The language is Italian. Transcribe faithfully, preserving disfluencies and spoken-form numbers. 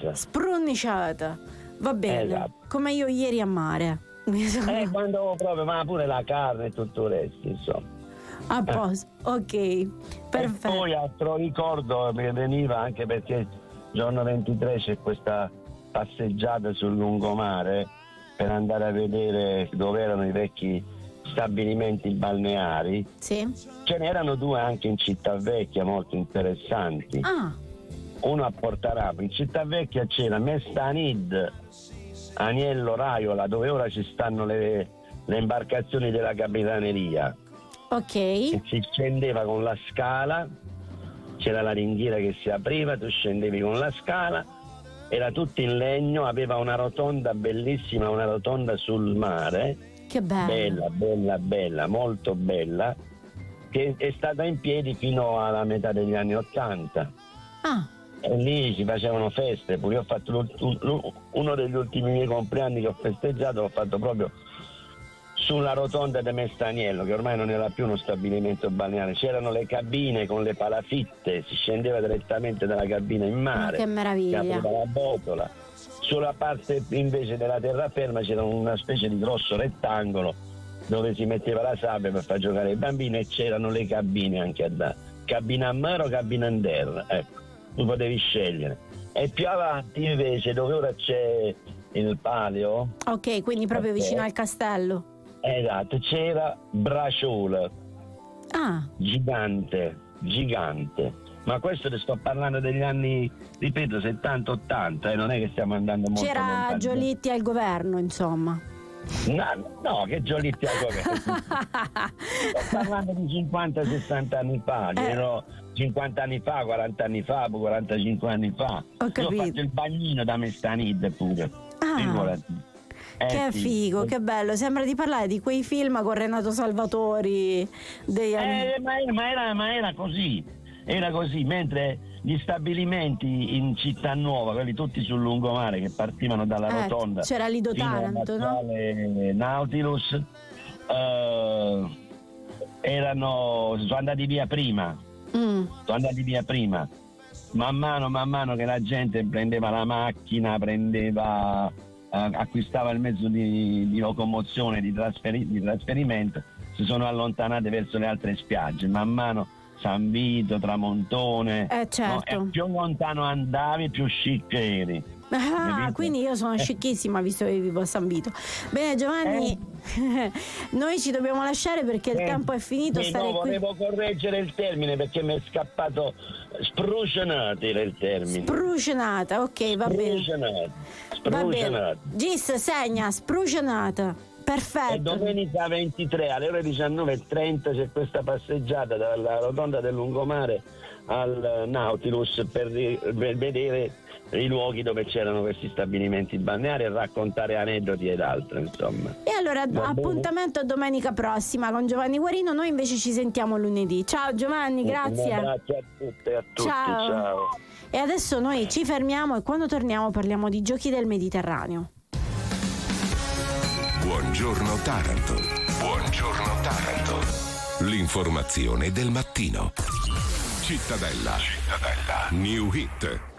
Sprunniciata. Sprunniciata. Va bene. Esatto. Come io ieri a mare. Eh, quando proprio, ma pure la carne e tutto il resto, insomma. A posto, ok, perfetto. E poi altro ricordo mi veniva, anche perché giorno ventitré c'è questa passeggiata sul lungomare per andare a vedere dove erano i vecchi stabilimenti balneari. Sì. Ce n'erano due anche in Cittavecchia molto interessanti. Ah. Uno a Portarappo. In Cittavecchia c'era Mestanid, Aniello, Raiola, dove ora ci stanno le, le imbarcazioni della capitaneria. Ok. E si scendeva con la scala, c'era la ringhiera che si apriva, tu scendevi con la scala, era tutto in legno, aveva una rotonda bellissima, una rotonda sul mare. Che bella. Bella, bella, bella, molto bella, che è stata in piedi fino alla metà degli anni Ottanta. Ah. E lì si facevano feste, pure io ho fatto uno degli ultimi miei compleanni che ho festeggiato, l'ho fatto proprio sulla rotonda di Mestaniello, che ormai non era più uno stabilimento balneare, c'erano le cabine con le palafitte, si scendeva direttamente dalla cabina in mare. Oh, che meraviglia. Si apriva la botola. Sulla parte invece della terraferma c'era una specie di grosso rettangolo dove si metteva la sabbia per far giocare i bambini, e c'erano le cabine anche a da cabina a mare o cabina in terra, ecco, tu potevi scegliere. E più avanti invece, dove ora c'è il palio, ok, quindi proprio okay, vicino al castello. Esatto, c'era Braciola. Ah. Gigante, gigante. Ma questo ti sto parlando degli anni, ripeto, settanta ottanta, e eh, non è che stiamo andando molto C'era lontano. Giolitti al governo, insomma. No, no, che Giolitti al governo. Sto parlando di cinquanta sessanta anni fa, che eh. ero cinquanta anni fa, quaranta anni fa, quarantacinque anni fa. Ho capito. Io ho fatto il bagnino da Mestanid pure. Ah. Figurati. Eh, che sì. figo, che bello, sembra di parlare di quei film con Renato Salvatori degli anni... eh, ma, era, ma, era, ma era così, era così, mentre gli stabilimenti in Città Nuova, quelli tutti sul lungomare che partivano dalla eh, rotonda, c'era Lido Taranto, no? Nautilus, eh, erano, sono andati via prima, mm. sono andati via prima, man mano, man mano che la gente prendeva la macchina, prendeva... acquistava il mezzo di, di locomozione, di, trasferi, di trasferimento, si sono allontanate verso le altre spiagge, man mano San Vito, Tramontone, eh, certo. no? E più lontano andavi più chic eri. Ah, quindi io sono scicchissima visto che vivo a San Vito. Bene Giovanni, eh. noi ci dobbiamo lasciare perché il eh, tempo è finito. Sì, no, volevo qui... correggere il termine perché mi è scappato. Sprucionata era il termine. Sprucionata, ok, va bene. Sprucionata. Gis, segna, sprucionata. Perfetto. E domenica ventitré alle ore diciannove e trenta c'è questa passeggiata dalla rotonda del lungomare al Nautilus per, per vedere i luoghi dove c'erano questi stabilimenti balneari e raccontare aneddoti ed altro, insomma. E allora Va appuntamento bene? Domenica prossima con Giovanni Guarino, noi invece ci sentiamo lunedì. Ciao Giovanni, grazie. Grazie a tutte e a tutti, ciao. ciao. E adesso noi ci fermiamo e quando torniamo parliamo di giochi del Mediterraneo. Buongiorno Taranto. Buongiorno Taranto. L'informazione del mattino. Cittadella. Cittadella. New Hit.